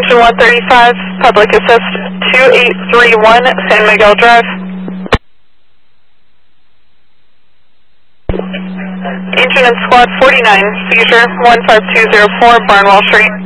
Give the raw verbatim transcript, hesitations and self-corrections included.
Engine one thirty-five, Public Assist two eight three one, San Miguel Drive. Engine and Squad forty-nine, seizure one five two zero four, Barnwell Street.